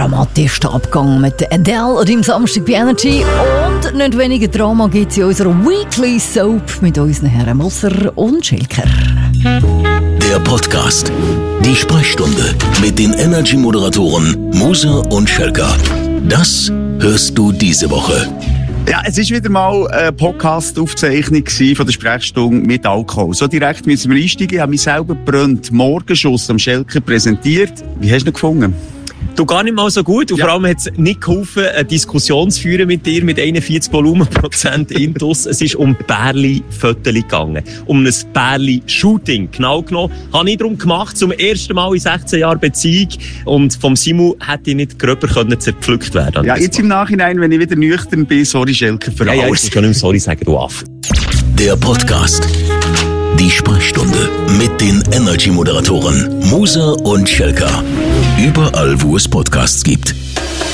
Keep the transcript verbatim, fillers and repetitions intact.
dramatischsten Abgang mit der Adele an deinem Samstag bei Energy. Und nicht weniger Drama gibt es in unserer Weekly Soap mit unseren Herren Moser und Schilker. Der Podcast. Die Sprechstunde mit den Energy-Moderatoren Moser und Schelker. Das hörst du diese Woche. Ja, es war wieder mal eine Podcast-Aufzeichnung von der Sprechstunde mit Alkohol. So direkt müssen wir einsteigen. Ich habe mich selber brennt Morgenschuss am Schelker präsentiert. Wie hast du ihn gefunden? Du, gar nicht mal so gut. Und ja. Vor allem hat es nicht geholfen, eine Diskussion zu führen mit dir mit einundvierzig Volumenprozent Intus. Es ist um Bärli-Föteli gegangen. Um ein Bärli-Shooting. Genau genommen. Habe ich darum gemacht, zum ersten Mal in sechzehn Jahren Beziehung. Und vom Simu hätte ich nicht gröber können zerpflückt werden. Ja, jetzt im Nachhinein, wenn ich wieder nüchtern bin, sorry Schelker für ja, alles. Ja, ich kann nicht sorry sagen, du Affe. Der Podcast. Die Sprechstunde mit den Energy-Moderatoren Moser und Schelker. Überall, wo es Podcasts gibt.